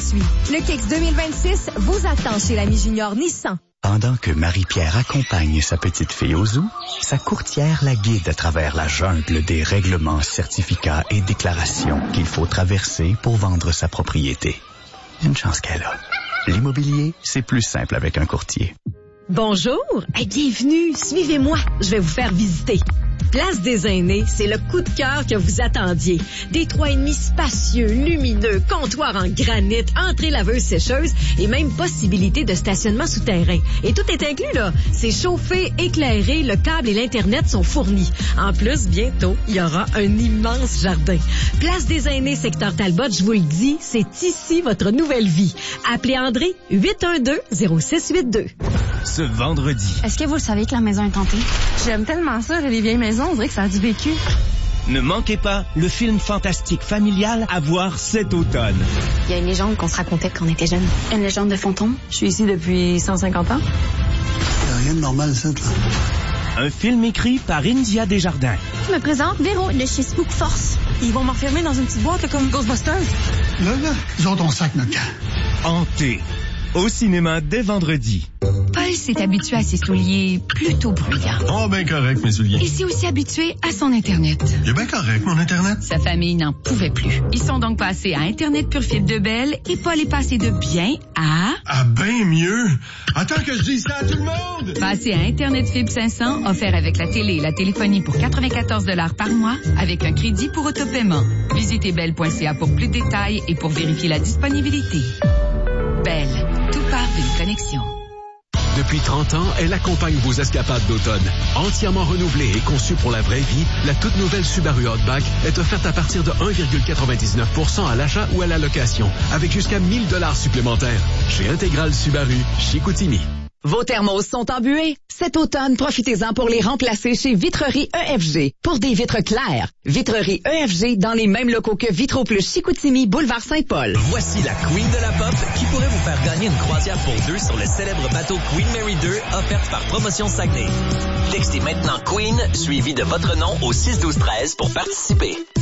poursuit. Le Kicks 2026 vous attend chez l'ami junior Nissan. Pendant que Marie-Pierre accompagne sa petite fille au zoo, sa courtière la guide à travers la jungle des règlements, certificats et déclarations qu'il faut traverser pour vendre sa propriété. Une chance qu'elle a. L'immobilier, c'est plus simple avec un courtier. Bonjour et bienvenue. Suivez-moi, je vais vous faire visiter. Place des Aînés, c'est le coup de cœur que vous attendiez. Des 3,5 spacieux, lumineux, comptoir en granit, entrée laveuse sécheuse et même possibilité de stationnement souterrain. Et tout est inclus, là. C'est chauffé, éclairé, le câble et l'Internet sont fournis. En plus, bientôt, il y aura un immense jardin. Place des Aînés, secteur Talbot, je vous le dis, c'est ici votre nouvelle vie. Appelez André, 812-0682. Ce vendredi. Est-ce que vous le savez que la maison est hantée? J'aime tellement ça, les vieilles maisons, on dirait que ça a du vécu. Ne manquez pas le film fantastique familial à voir cet automne. Il y a une légende qu'on se racontait quand on était jeunes. Une légende de fantôme. Je suis ici depuis 150 ans. Il n'y a rien de normal, ça, là. Un film écrit par India Desjardins. Je me présente, Véro, de chez Spook Force. Ils vont m'enfermer dans une petite boîte là, comme Ghostbusters. Là, ils ont ton sac, notre camp. Hanté. Au cinéma dès vendredi. Paul s'est habitué à ses souliers plutôt bruyants. Oh, ben correct, mes souliers. Il s'est aussi habitué à son Internet. Il est bien correct, mon Internet. Sa famille n'en pouvait plus. Ils sont donc passés à Internet Pure Fibre de Bell et Paul est passé de bien à... Ah, ben mieux. Attends que je dise ça à tout le monde. Passé à Internet Fibre 500, offert avec la télé et la téléphonie pour 94 $ par mois, avec un crédit pour autopaiement. Visitez bell.ca pour plus de détails et pour vérifier la disponibilité. Bell, tout part d'une connexion. Depuis 30 ans, elle accompagne vos escapades d'automne. Entièrement renouvelée et conçue pour la vraie vie, la toute nouvelle Subaru Outback est offerte à partir de 1,99% à l'achat ou à la location, avec jusqu'à 1 000 $ supplémentaires. Chez Intégral Subaru, Chicoutimi. Vos thermos sont embués? Cet automne, profitez-en pour les remplacer chez Vitrerie EFG. Pour des vitres claires, Vitrerie EFG dans les mêmes locaux que Vitro Plus Chicoutimi, Boulevard Saint-Paul. Voici la Queen de la Pop qui pourrait vous faire gagner une croisière pour deux sur le célèbre bateau Queen Mary 2 offerte par Promotion Saguenay. Textez maintenant Queen suivi de votre nom au 612-13 pour participer.